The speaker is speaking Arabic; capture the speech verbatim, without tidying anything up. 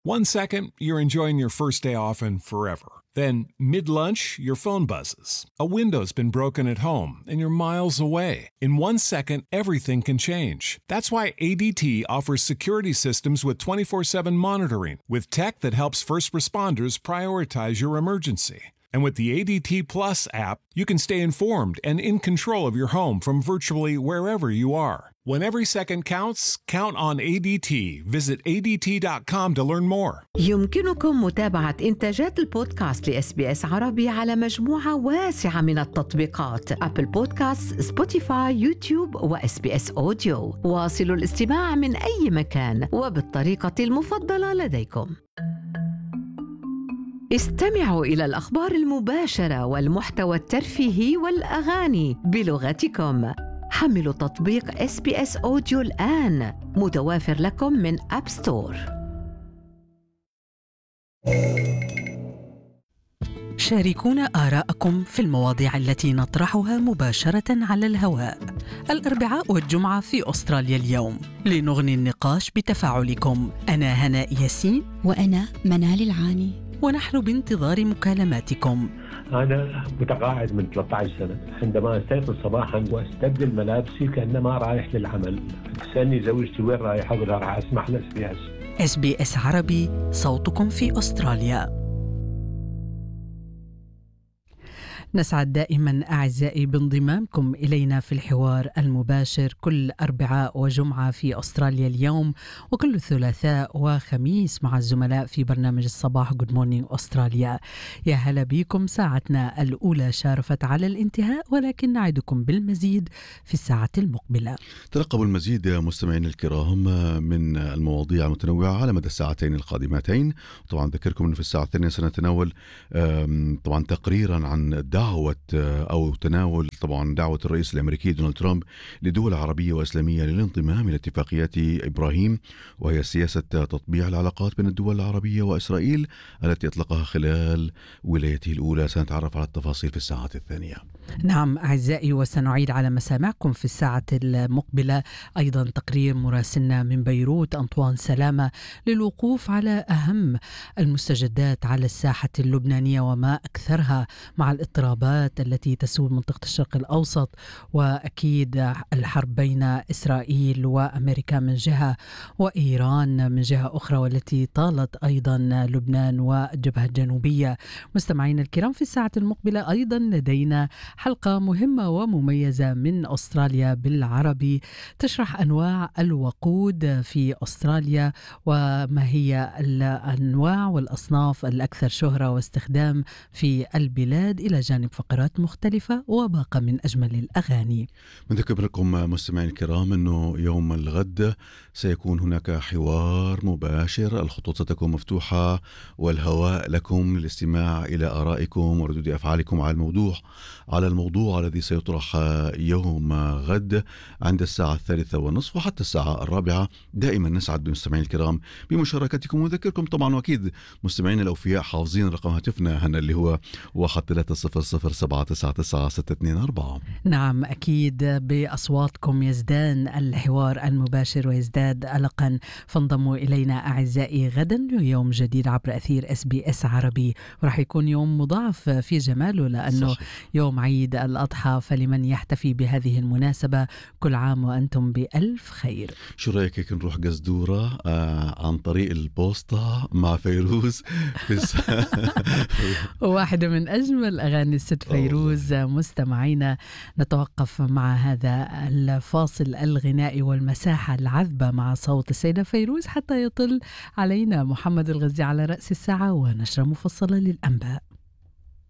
One second, you're enjoying your first day off and forever. Then, mid-lunch, your phone buzzes. A window's been broken at home and you're miles away. In one second, everything can change. That's why A D T offers security systems with twenty-four seven monitoring, with tech that helps first responders prioritize your emergency. And with the A D T Plus app, you can stay informed and in control of your home from virtually wherever you are. When every second counts, count on A D T. Visit A D T dot com to learn more. يمكنكم متابعة إنتاجات البودكاست لإس بي إس عربي على مجموعة واسعة من التطبيقات: أبل بودكاست، سبوتيفاي، يوتيوب، وإس بي إس أوديو. واصلوا الاستماع من أي مكان وبالطريقة المفضلة لديكم. استمعوا إلى الأخبار المباشرة والمحتوى الترفيهي والأغاني بلغتكم. حملوا تطبيق إس بي إس أوديو الآن، متوافر لكم من أب ستور. شاركونا آراءكم في المواضيع التي نطرحها مباشرة على الهواء الأربعاء والجمعة في أستراليا اليوم، لنغني النقاش بتفاعلكم. أنا هناء ياسين وأنا منال العاني، ونحن بانتظار مكالماتكم. أنا متقاعد من ثلاثة عشر سنة. عندما أستيقظ صباحا وأستبدل ملابسي كأنما رايح للعمل، تسألني زوجتي وين رايح، أقول لها راح أسمح لإس بي إس. إس بي إس عربي، صوتكم في أستراليا. نسعد دائما أعزائي بانضمامكم إلينا في الحوار المباشر كل أربعاء وجمعة في أستراليا اليوم، وكل ثلاثاء وخميس مع الزملاء في برنامج الصباح Good Morning أستراليا. يا هلا بكم. ساعتنا الأولى شارفت على الانتهاء، ولكن نعدكم بالمزيد في الساعة المقبلة. ترقبوا المزيد يا مستمعين الكرام من المواضيع المتنوعة على مدى الساعتين القادمتين. طبعا ذكركم أنه في الساعة الثانية سنتناول طبعا تقريرا عن دعوة أو تناول طبعا دعوة الرئيس الأمريكي دونالد ترامب لدول عربية وإسلامية للانضمام إلى اتفاقيات إبراهيم، وهي سياسة تطبيع العلاقات بين الدول العربية وإسرائيل التي أطلقها خلال ولايته الأولى. سنتعرف على التفاصيل في الساعة الثانية. نعم أعزائي، وسنعيد على مسامعكم في الساعة المقبلة أيضا تقرير مراسلنا من بيروت أنطوان سلامة للوقوف على أهم المستجدات على الساحة اللبنانية وما أكثرها مع الاضطرابات التي تسود منطقة الشرق الأوسط، وأكيد الحرب بين إسرائيل وأمريكا من جهة وإيران من جهة أخرى، والتي طالت أيضا لبنان والجبهة الجنوبية. مستمعينا الكرام، في الساعة المقبلة أيضا لدينا حلقة مهمة ومميزة من أستراليا بالعربي، تشرح أنواع الوقود في أستراليا وما هي الأنواع والأصناف الأكثر شهرة واستخدام في البلاد، إلى جانب فقرات مختلفة وباقة من أجمل الأغاني. نذكر لكم مستمعين الكرام أنه يوم الغد سيكون هناك حوار مباشر، الخطوط ستكون مفتوحة والهواء لكم للاستماع إلى آرائكم وردود أفعالكم على الموضوع على الموضوع الذي سيطرح يوم غد عند الساعة الثالثة ونصف وحتى الساعة الرابعة. دائما نسعد بمستمعين الكرام بمشاركتكم، وذكركم طبعا وأكيد مستمعين الأوفياء حافظين رقم هاتفنا هنا اللي هو واحد ثلاثة صفر صفر سبعة تسعة تسعة ستة اثنين أربعة. نعم أكيد بأصواتكم يزدان الحوار المباشر ويزداد ألقا، فانضموا إلينا أعزائي غدا يوم جديد عبر أثير إس بي إس عربي، وراح يكون يوم مضاعف في جماله لأنه صحيح. يوم عيد الأضحى، فلمن يحتفي بهذه المناسبة كل عام وأنتم بألف خير. شو رأيك هيك نروح قزدورة آه عن طريق البوسطة مع فيروز في واحدة من أجمل أغاني الست فيروز. مستمعينا نتوقف مع هذا الفاصل الغنائي والمساحة العذبة مع صوت السيدة فيروز حتى يطل علينا محمد الغزي على رأس الساعة ونشرة مفصلة للأنباء.